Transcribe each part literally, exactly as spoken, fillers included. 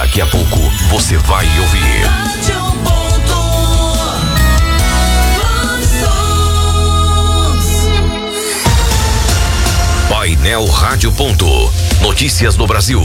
Daqui a pouco você vai ouvir. Painel Rádio Ponto. Notícias do Brasil.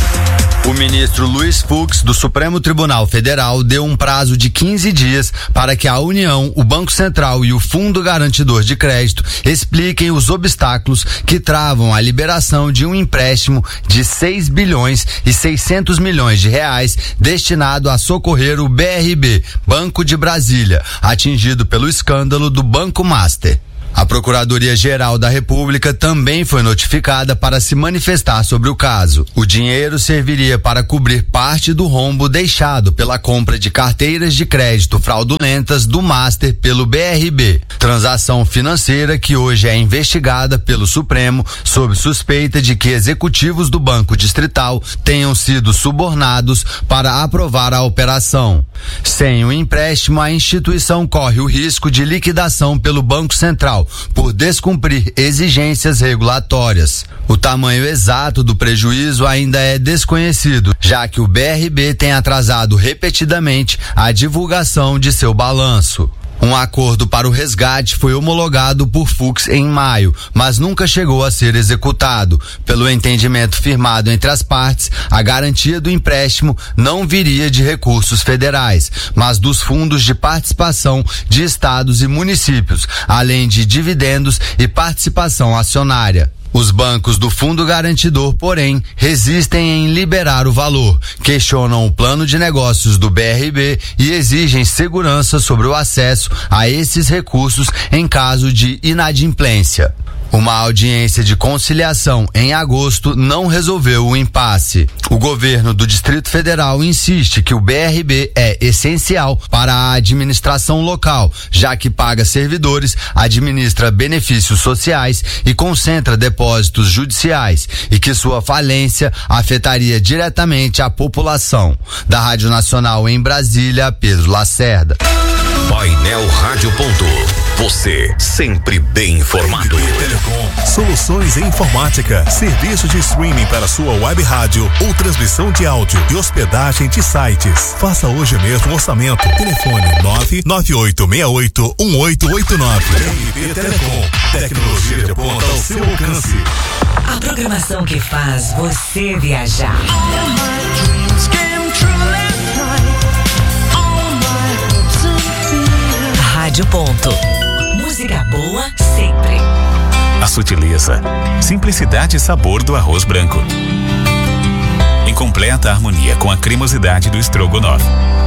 O ministro Luiz Fux, do Supremo Tribunal Federal, deu um prazo de quinze dias para que a União, o Banco Central e o Fundo Garantidor de Crédito expliquem os obstáculos que travam a liberação de um empréstimo de seis bilhões e seiscentos milhões de reais destinado a socorrer o B R B, Banco de Brasília, atingido pelo escândalo do Banco Master. A Procuradoria-Geral da República também foi notificada para se manifestar sobre o caso. O dinheiro serviria para cobrir parte do rombo deixado pela compra de carteiras de crédito fraudulentas do Master pelo B R B. Transação financeira que hoje é investigada pelo Supremo sob suspeita de que executivos do Banco Distrital tenham sido subornados para aprovar a operação. Sem o empréstimo, a instituição corre o risco de liquidação pelo Banco Central por descumprir exigências regulatórias. O tamanho exato do prejuízo ainda é desconhecido, já que o B R B tem atrasado repetidamente a divulgação de seu balanço. Um acordo para o resgate foi homologado por Fux em maio, mas nunca chegou a ser executado. Pelo entendimento firmado entre as partes, a garantia do empréstimo não viria de recursos federais, mas dos fundos de participação de estados e municípios, além de dividendos e participação acionária. Os bancos do Fundo Garantidor, porém, resistem em liberar o valor, questionam o plano de negócios do B R B e exigem segurança sobre o acesso a esses recursos em caso de inadimplência. Uma audiência de conciliação em agosto não resolveu o impasse. O governo do Distrito Federal insiste que o B R B é essencial para a administração local, já que paga servidores, administra benefícios sociais e concentra depósitos judiciais, e que sua falência afetaria diretamente a população. Da Rádio Nacional em Brasília, Pedro Lacerda. Painel Rádio Ponto. Você sempre bem informado. Telecom, soluções em informática, serviço de streaming para sua web rádio ou transmissão de áudio e hospedagem de sites. Faça hoje mesmo o orçamento. Telefone nove nove oito seis oito um oito oito nove. R B Telecom, tecnologia de ponta ao seu alcance. A programação que faz você viajar. Rádio Ponto. Música boa sempre. A sutileza, simplicidade e sabor do arroz branco, em completa harmonia com a cremosidade do estrogonofe.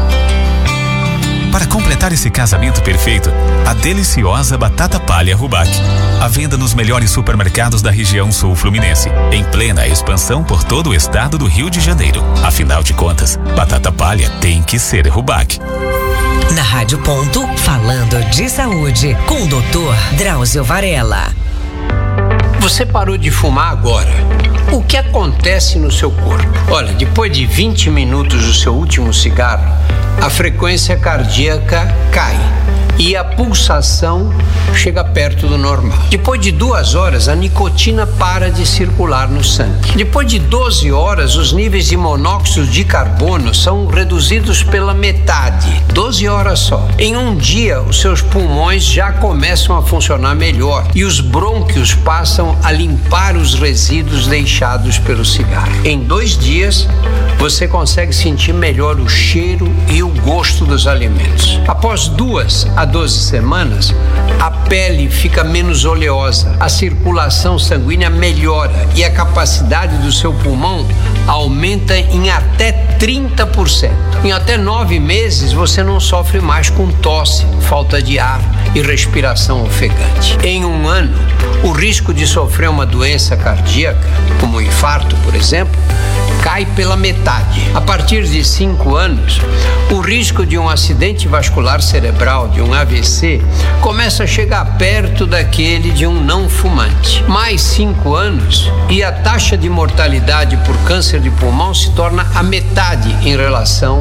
Para completar esse casamento perfeito, a deliciosa batata palha Rubac. À venda nos melhores supermercados da região sul fluminense, em plena expansão por todo o estado do Rio de Janeiro. Afinal de contas, batata palha tem que ser Rubac. Na Rádio Ponto, falando de saúde, com o doutor Drauzio Varela. Você parou de fumar agora. O que acontece no seu corpo? Olha, depois de vinte minutos do seu último cigarro, a frequência cardíaca cai e a pulsação chega perto do normal. Depois de duas horas, a nicotina para de circular no sangue. Depois de doze horas, os níveis de monóxido de carbono são reduzidos pela metade. doze horas só. Em um dia, os seus pulmões já começam a funcionar melhor e os brônquios passam a limpar os resíduos deixados pelo cigarro. Em dois dias, você consegue sentir melhor o cheiro e o gosto dos alimentos. Após duas a doze semanas, a pele fica menos oleosa, a circulação sanguínea melhora e a capacidade do seu pulmão aumenta em até trinta por cento. Em até nove meses, você não sofre mais com tosse, falta de ar e respiração ofegante. Em um ano, o risco de sofrer uma doença cardíaca, como um infarto, por exemplo, cai pela metade. A partir de cinco anos, o risco de um acidente vascular cerebral, de um A V C, começa a chegar perto daquele de um não fumante. Mais cinco anos e a taxa de mortalidade por câncer de pulmão se torna a metade em relação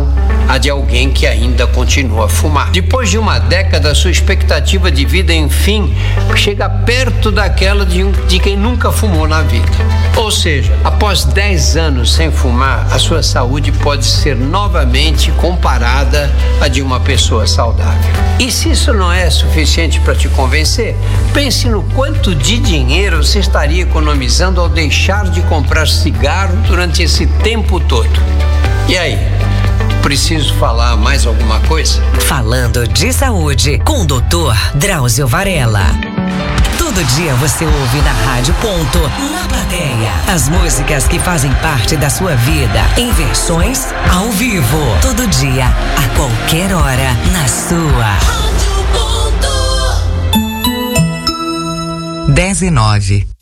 a de alguém que ainda continua a fumar. Depois de uma década, sua expectativa de vida, enfim, chega perto daquela de, um, de quem nunca fumou na vida. Ou seja, após dez anos sem fumar, a sua saúde pode ser novamente comparada à de uma pessoa saudável. E se isso não é suficiente para te convencer, pense no quanto de dinheiro você estaria economizando ao deixar de comprar cigarro durante esse tempo todo. E aí? Preciso falar mais alguma coisa? Falando de Saúde, com o doutor Drauzio Varella. Todo dia você ouve na Rádio Ponto, na plateia, as músicas que fazem parte da sua vida, em versões ao vivo. Todo dia, a qualquer hora, na sua Rádio Ponto. dez e nove.